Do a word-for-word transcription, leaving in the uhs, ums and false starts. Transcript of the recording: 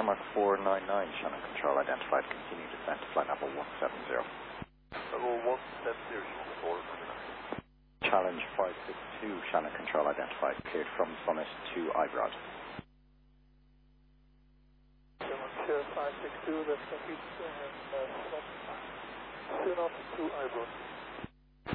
Denmark four nine nine, Shannon Control identified. Continue descent to flight level one seven zero. Level one seven zero, four nine nine. Challenge five six two, Shannon Control identified. Cleared from Summit to Ibrod. Challenge five six two, that's complete, and uh, soon off to Ibrod.